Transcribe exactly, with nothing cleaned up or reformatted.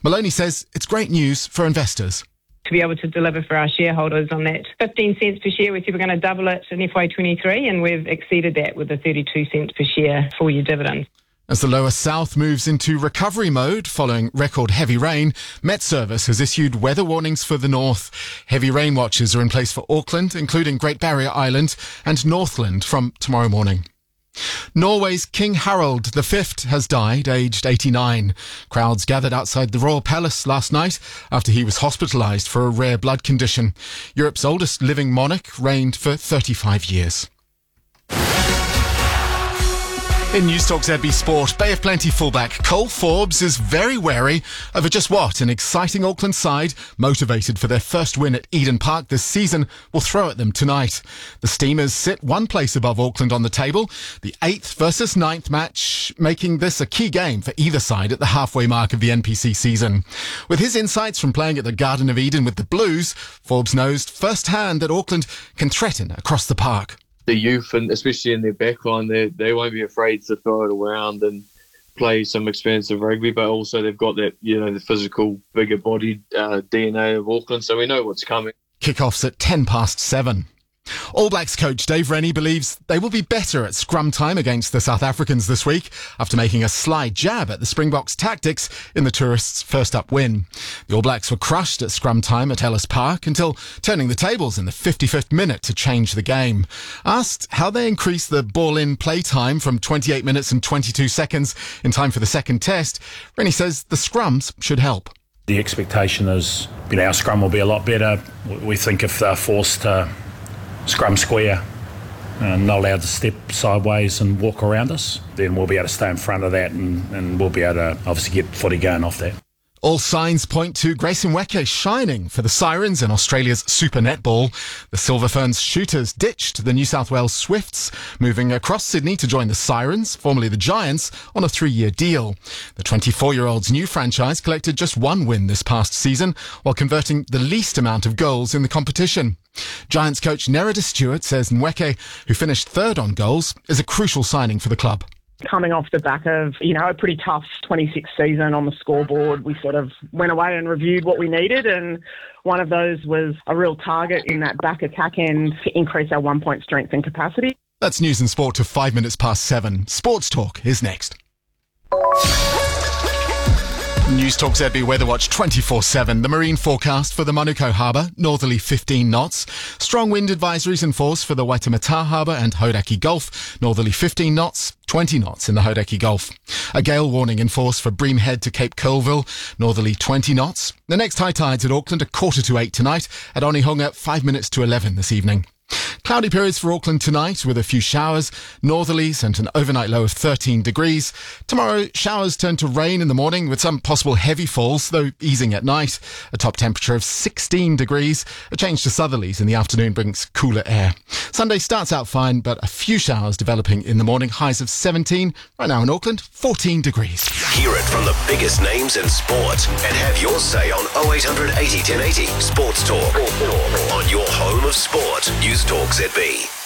Maloney says it's great news for investors. To be able to deliver for our shareholders on that fifteen cents per share. We said we're going to double it in F Y twenty-three, and we've exceeded that with the thirty-two cents per share full-year dividend. As the lower south moves into recovery mode following record heavy rain, Met Service has issued weather warnings for the north. Heavy rain watches are in place for Auckland, including Great Barrier Island and Northland from tomorrow morning. Norway's King Harald the Fifth has died, aged eighty-nine. Crowds gathered outside the Royal Palace last night after he was hospitalised for a rare blood condition. Europe's oldest living monarch reigned for thirty-five years. In News Talk Z B Sport, Bay of Plenty fullback Cole Forbes is very wary over just what an exciting Auckland side, motivated for their first win at Eden Park this season, will throw at them tonight. The Steamers sit one place above Auckland on the table, the eighth versus ninth match, making this a key game for either side at the halfway mark of the N P C season. With his insights from playing at the Garden of Eden with the Blues, Forbes knows firsthand that Auckland can threaten across the park. The youth, and especially in their backline, they they won't be afraid to throw it around and play some expansive rugby, but also they've got that, you know, the physical, bigger bodied uh, D N A of Auckland, so we know what's coming. Kickoffs at ten past seven. All Blacks coach Dave Rennie believes they will be better at scrum time against the South Africans this week after making a sly jab at the Springboks' tactics in the tourists' first-up win. The All Blacks were crushed at scrum time at Ellis Park until turning the tables in the fifty-fifth minute to change the game. Asked how they increased the ball-in play time from twenty-eight minutes and twenty-two seconds in time for the second test, Rennie says the scrums should help. The expectation is, you know, our scrum will be a lot better. We think if they're forced to scrum square and not allowed to step sideways and walk around us, then we'll be able to stay in front of that and, and we'll be able to obviously get footy going off that. All signs point to Grayson Weke shining for the Sirens in Australia's Super Netball. The Silver Ferns shooters ditched the New South Wales Swifts, moving across Sydney to join the Sirens, formerly the Giants, on a three-year deal. The twenty-four-year-old's new franchise collected just one win this past season, while converting the least amount of goals in the competition. Giants coach Nerida Stewart says Nweke, who finished third on goals, is a crucial signing for the club. Coming off the back of, you know, a pretty tough twenty-six season on the scoreboard, we sort of went away and reviewed what we needed, and one of those was a real target in that back attack end to increase our one-point strength and capacity. That's News and Sport to five minutes past seven. Sports Talk is next. News Talk Z B Weather Watch twenty-four seven. The marine forecast for the Manukau Harbour, northerly fifteen knots. Strong wind advisories in force for the Waitemata Harbour and Hauraki Gulf, northerly fifteen knots, twenty knots in the Hauraki Gulf. A gale warning in force for Bream Head to Cape Colville, northerly twenty knots. The next high tides at Auckland are quarter to eight tonight, at Onehunga five minutes to eleven this evening. Cloudy periods for Auckland tonight with a few showers, northerlies and an overnight low of thirteen degrees. Tomorrow, showers turn to rain in the morning with some possible heavy falls, though easing at night. A top temperature of sixteen degrees. A change to southerlies in the afternoon brings cooler air. Sunday starts out fine, but a few showers developing in the morning. Highs of seventeen. Right now in Auckland, fourteen degrees. Hear it from the biggest names in sport and have your say on oh eight hundred eighty ten eighty. Sports Talk. On your home of sport. News Talk Z B.